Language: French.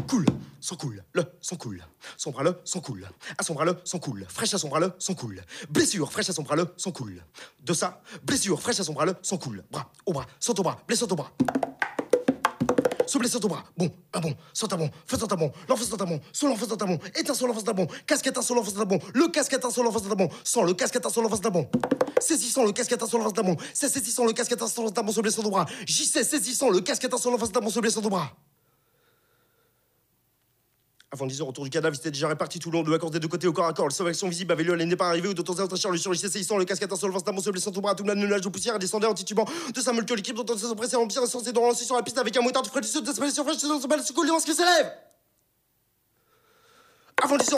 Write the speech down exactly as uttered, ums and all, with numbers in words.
Cool, sans cool, le, sans cool. Son bras le, sans cool. À son bras le, sans cool. Fraîche à son bras le, sans cool. Blessure, fraîche à son bras le, sans cool. De ça, blessure, fraîche à son bras le, sans cool. Bras, au bras, sans ton bras, blessure ton bras. Se blesser ton bras, bon, un bon, sans ta bon, faisant ta bon, l'enfance dans ta bon, sur l'enfance dans ta bon, éteint sur l'enfance dans ta bon, casque éteint sur l'enfance dans ta bon, le casque éteint sur l'enfance dans ta bon, sans le casque éteint sur l'enfance dans ta bon, saisissant le casque éteint sur l'enfance dans ta bon, c'est saisissant le casque éteint sur l'enfance dans ta bon, se blessant ton bras, j'y sais, saisissant le casque éteint sur l'enfance dans ta bon, se blessant ton bras. Avant dix heures, autour du cadavre, il s'était déjà réparti tout le long de la corde des deux côtés au corps à corps. Le sauve action visible avait lieu, elle n'est pas arrivée, ou de temps à autre, Charles sur le saisissant le casque sur le ventre, se blessant tout bras, tout le nuage de poussière, descendait en titubant de sa meule que l'équipe dont on se pressait en pire, censé dans lancer sur la piste avec un motard de frédissement de sa sur fraîche, sur ce bal, ce que s'élève. Avant dix heures,